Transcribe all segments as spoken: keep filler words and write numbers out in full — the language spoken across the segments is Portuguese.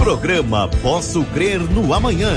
Programa Posso Crer no Amanhã.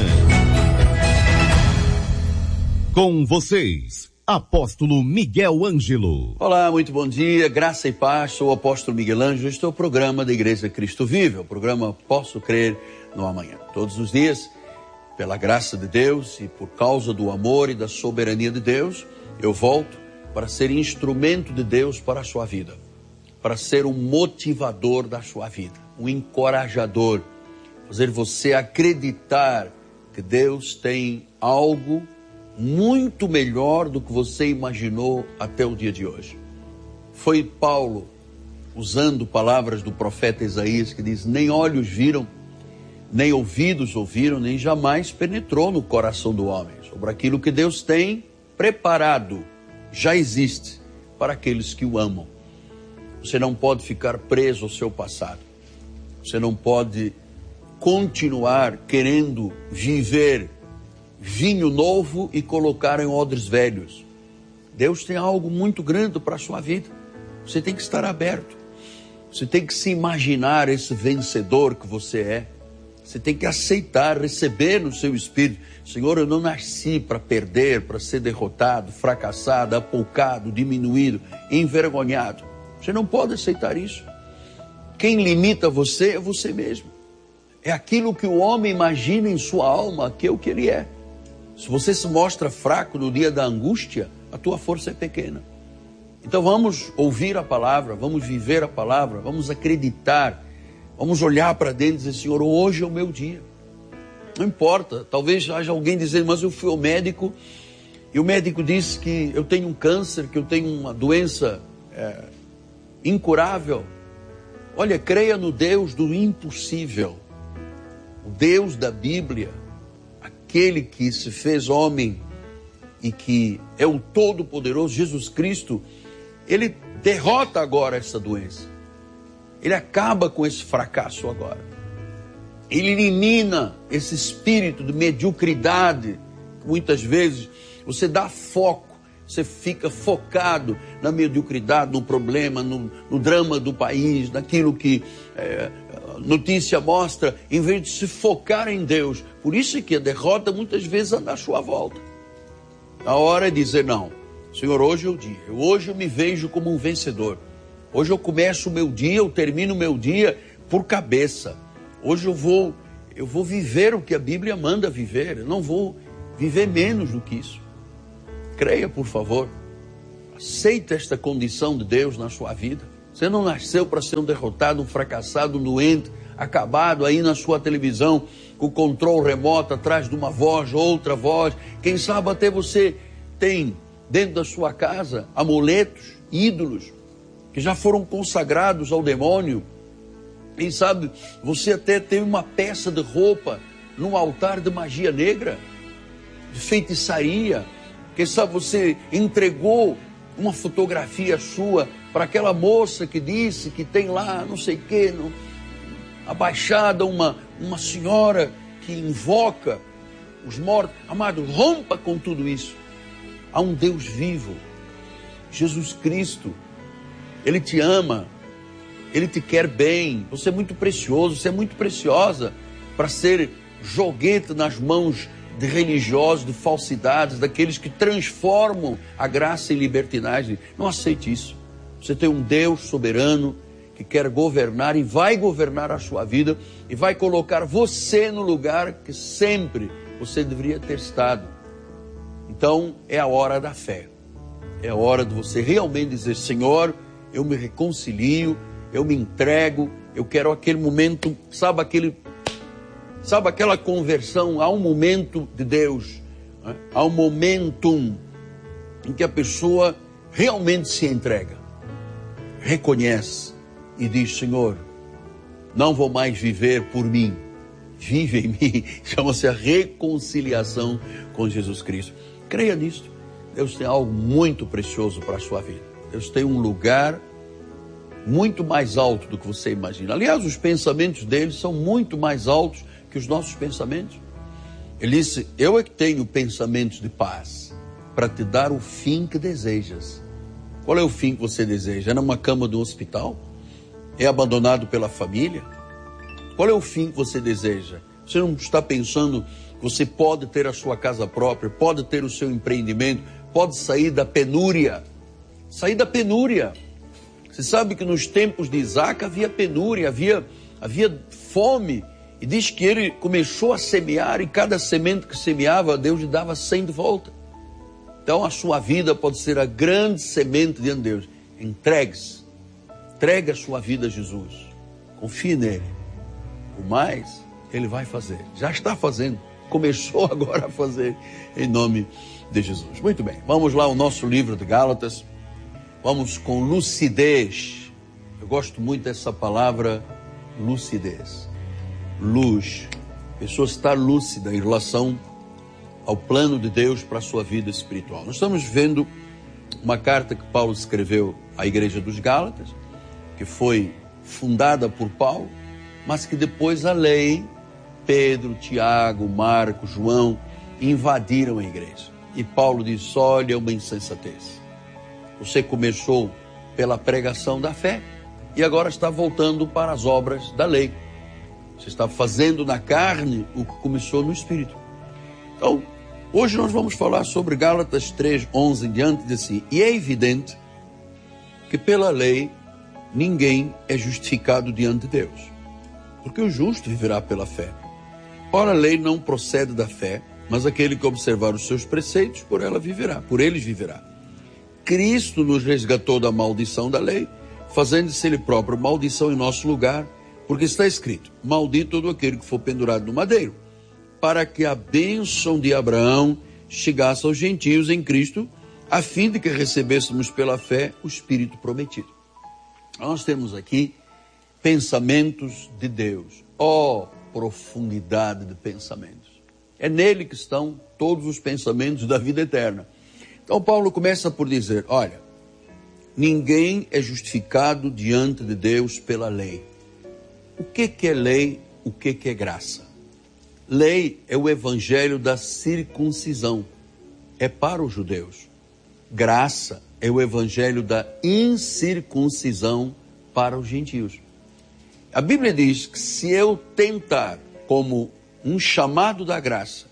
Com vocês, Apóstolo Miguel Ângelo. Olá, muito bom dia, graça e paz, sou o Apóstolo Miguel Ângelo, este é o programa da Igreja Cristo Vive, o programa Posso Crer no Amanhã. Todos os dias, pela graça de Deus e por causa do amor e da soberania de Deus, eu volto para ser instrumento de Deus para a sua vida, para ser um motivador da sua vida, um encorajador, fazer você acreditar que Deus tem algo muito melhor do que você imaginou até o dia de hoje. Foi Paulo, usando palavras do profeta Isaías, que diz: nem olhos viram, nem ouvidos ouviram, nem jamais penetrou no coração do homem, sobre aquilo que Deus tem preparado, já existe para aqueles que o amam. Você não pode ficar preso ao seu passado, você não pode continuar querendo viver vinho novo e colocar em odres velhos. Deus tem algo muito grande para a sua vida. Você tem que estar aberto. Você tem que se imaginar esse vencedor que você é. Você tem que aceitar, receber no seu espírito: Senhor, eu não nasci para perder, para ser derrotado, fracassado, apoucado, diminuído, envergonhado. Você não pode aceitar isso. Quem limita você é você mesmo. É aquilo que o homem imagina em sua alma, que é o que ele é. Se você se mostra fraco no dia da angústia, a tua força é pequena. Então vamos ouvir a palavra, vamos viver a palavra, vamos acreditar, vamos olhar para dentro e dizer: Senhor, hoje é o meu dia. Não importa, talvez haja alguém dizendo: mas eu fui ao médico e o médico disse que eu tenho um câncer, que eu tenho uma doença é, incurável. Olha, creia no Deus do impossível, o Deus da Bíblia, aquele que se fez homem e que é o Todo-Poderoso, Jesus Cristo. Ele derrota agora essa doença. Ele acaba com esse fracasso agora. Ele elimina esse espírito de mediocridade. Muitas vezes você dá foco, você fica focado na mediocridade, no problema, no, no drama do país, naquilo que é, a notícia mostra, em vez de se focar em Deus. Por isso é que a derrota muitas vezes anda à sua volta. A hora é dizer: não, Senhor, hoje é o dia. Hoje eu me vejo como um vencedor. Hoje eu começo o meu dia, eu termino o meu dia por cabeça. Hoje eu vou, eu vou viver o que a Bíblia manda viver. Eu não vou viver menos do que isso. Creia, por favor. Aceita esta condição de Deus na sua vida. Você não nasceu para ser um derrotado, um fracassado, um doente, acabado aí na sua televisão, com o controle remoto atrás de uma voz, outra voz. Quem sabe até você tem dentro da sua casa amuletos, ídolos, que já foram consagrados ao demônio. Quem sabe você até tem uma peça de roupa num altar de magia negra, de feitiçaria. Quem sabe você entregou uma fotografia sua para aquela moça que disse que tem lá não sei o que, no, abaixada, uma, uma senhora que invoca os mortos. Amado, rompa com tudo isso. Há um Deus vivo, Jesus Cristo. Ele te ama, Ele te quer bem. Você é muito precioso, você é muito preciosa para ser joguete nas mãos de religiosos, de falsidades, daqueles que transformam a graça em libertinagem. Não aceite isso. Você tem um Deus soberano que quer governar e vai governar a sua vida e vai colocar você no lugar que sempre você deveria ter estado. Então é a hora da fé. É a hora de você realmente dizer: Senhor, eu me reconcilio, eu me entrego, eu quero aquele momento, sabe aquele... Sabe aquela conversão? Há um momento de Deus, né? Há um momentum em que a pessoa realmente se entrega, reconhece e diz: Senhor, não vou mais viver por mim, vive em mim. Chama-se a reconciliação com Jesus Cristo. Creia nisso. Deus tem algo muito precioso para a sua vida. Deus tem um lugar muito mais alto do que você imagina. Aliás, os pensamentos dele são muito mais altos que os nossos pensamentos. Ele disse: eu é que tenho pensamentos de paz para te dar o fim que desejas. Qual é o fim que você deseja? É numa cama de um hospital? É abandonado pela família? Qual é o fim que você deseja? Você não está pensando que você pode ter a sua casa própria, pode ter o seu empreendimento, pode sair da penúria. Sair da penúria. Você sabe que nos tempos de Isaac havia penúria, havia, havia fome. E diz que ele começou a semear e cada semente que semeava, Deus lhe dava cem de volta. Então a sua vida pode ser a grande semente diante de Deus. Entregue-se. Entregue a sua vida a Jesus. Confie nele. O mais, ele vai fazer. Já está fazendo. Começou agora a fazer em nome de Jesus. Muito bem. Vamos lá ao nosso livro de Gálatas. Vamos com lucidez. Eu gosto muito dessa palavra, lucidez. Luz. A pessoa está lúcida em relação ao plano de Deus para a sua vida espiritual. Nós estamos vendo uma carta que Paulo escreveu à igreja dos Gálatas, que foi fundada por Paulo, mas que depois a lei, Pedro, Tiago, Marcos, João, invadiram a igreja. E Paulo diz, olha, é uma insensatez. Você começou pela pregação da fé e agora está voltando para as obras da lei. Você está fazendo na carne o que começou no Espírito. Então, hoje nós vamos falar sobre Gálatas três, onze em diante, diz assim, e é evidente que pela lei ninguém é justificado diante de Deus, porque o justo viverá pela fé. Ora, a lei não procede da fé, mas aquele que observar os seus preceitos, por ela viverá, por eles viverá. Cristo nos resgatou da maldição da lei, fazendo-se ele próprio maldição em nosso lugar, porque está escrito, maldito todo aquele que for pendurado no madeiro, para que a bênção de Abraão chegasse aos gentios em Cristo, a fim de que recebêssemos pela fé o Espírito prometido. Nós temos aqui pensamentos de Deus. Ó, profundidade de pensamentos. É nele que estão todos os pensamentos da vida eterna. Então Paulo começa por dizer, olha, ninguém é justificado diante de Deus pela lei. O que que é lei? O que que é graça? Lei é o evangelho da circuncisão. É para os judeus. Graça é o evangelho da incircuncisão para os gentios. A Bíblia diz que se eu tentar, como um chamado da graça,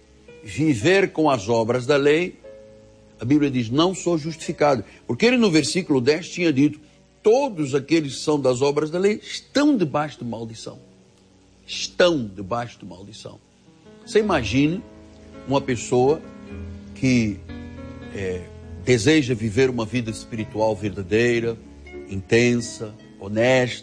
viver com as obras da lei, a Bíblia diz, não sou justificado. Porque ele no versículo dez tinha dito, todos aqueles que são das obras da lei estão debaixo de maldição. Estão debaixo de maldição. Você imagine uma pessoa que é, deseja viver uma vida espiritual verdadeira, intensa, honesta,